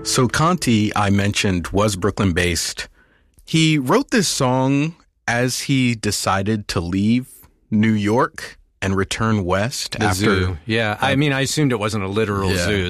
So Conti, I mentioned, was Brooklyn-based. He wrote this song as he decided to leave New York and return west the after. Zoo. Yeah, I mean, I assumed it wasn't a literal zoo.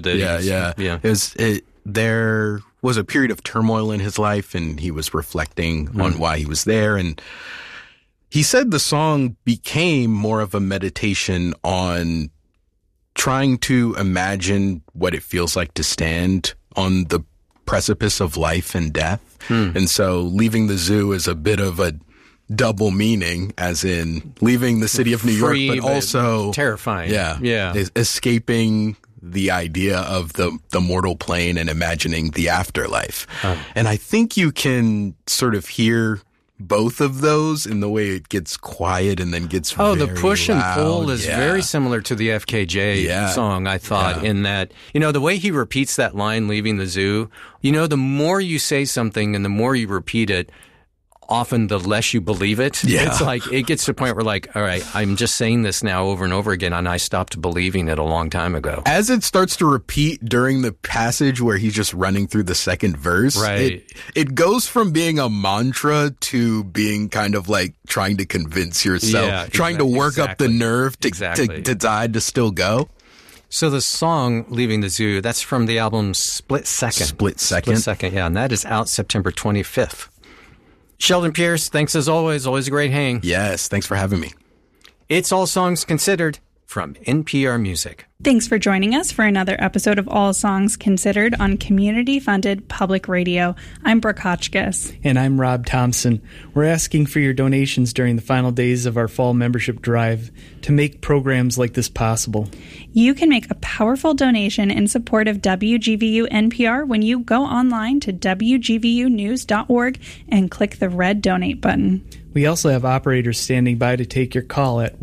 There was a period of turmoil in his life, and he was reflecting on why he was there. And he said the song became more of a meditation on trying to imagine what it feels like to stand on the precipice of life and death. And so leaving the zoo is a bit of a double meaning, as in leaving the city of New York, but also terrifying. Yeah. Escaping the idea of the mortal plane and imagining the afterlife. And I think you can sort of hear both of those in the way it gets quiet and then gets very the push and loud. pull is very similar to the FKJ song, I thought, in that, the way he repeats that line, leaving the zoo, the more you say something and the more you repeat it, often the less you believe it. Yeah. It's like, it gets to the point where all right, I'm just saying this now over and over again, and I stopped believing it a long time ago. As it starts to repeat during the passage where he's just running through the second verse, it goes from being a mantra to being kind of like trying to convince yourself, trying to work up the nerve to decide to still go. So the song Leaving the Zoo, that's from the album Split Second. Split Second, yeah, and that is out September 25th. Sheldon Pierce, thanks as always. Always a great hang. Yes, thanks for having me. It's All Songs Considered from NPR Music. Thanks for joining us for another episode of All Songs Considered on community-funded public radio. I'm Brooke Hotchkiss. And I'm Rob Thompson. We're asking for your donations during the final days of our fall membership drive to make programs like this possible. You can make a powerful donation in support of WGVU NPR when you go online to WGVUnews.org and click the red donate button. We also have operators standing by to take your call at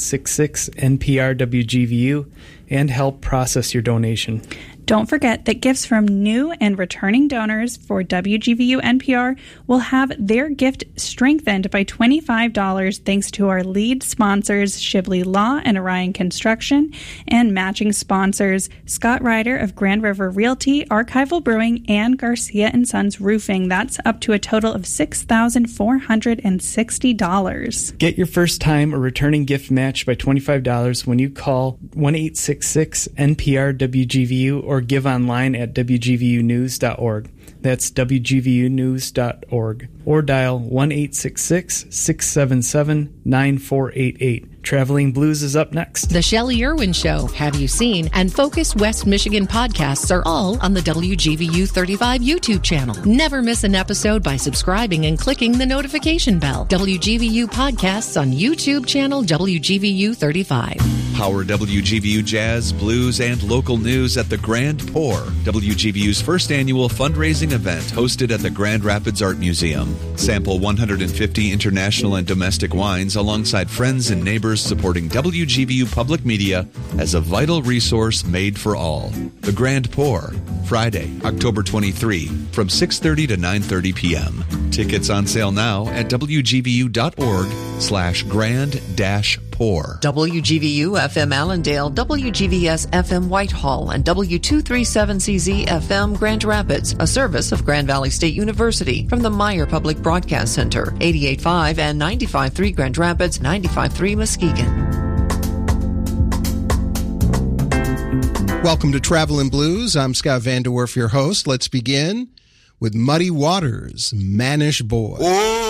1-866-NPR-WGVU and help process your donation. Don't forget that gifts from new and returning donors for WGVU NPR will have their gift strengthened by $25 thanks to our lead sponsors, Shibley Law and Orion Construction, and matching sponsors, Scott Ryder of Grand River Realty, Archival Brewing, and Garcia & Sons Roofing. That's up to a total of $6,460. Get your first time or returning gift matched by $25 when you call 1-866-NPR-WGVU or give online at WGVUnews.org. That's WGVUnews.org. Or dial 1-866-677-9488. Traveling Blues is up next. The Shelley Irwin Show, Have You Seen, and Focus West Michigan podcasts are all on the WGVU 35 YouTube channel. Never miss an episode by subscribing and clicking the notification bell. WGVU podcasts on YouTube channel WGVU 35. Power WGVU Jazz, Blues, and local news at the Grand Pour, WGVU's first annual fundraising event hosted at the Grand Rapids Art Museum. Sample 150 international and domestic wines alongside friends and neighbors supporting WGVU Public Media as a vital resource made for all. The Grand Pour, Friday, October 23, from 6:30 to 9:30 p.m. Tickets on sale now at WGVU.org/grand-pour. WGVU FM Allendale, WGVS FM Whitehall, and W237CZ FM Grand Rapids, a service of Grand Valley State University from the Meyer Public Broadcast Center, 88.5 and 95.3 Grand Rapids, 95.3 Muskegon. Welcome to Travelin' Blues. I'm Scott Vanderwerf, your host. Let's begin with Muddy Waters, Mannish Boy.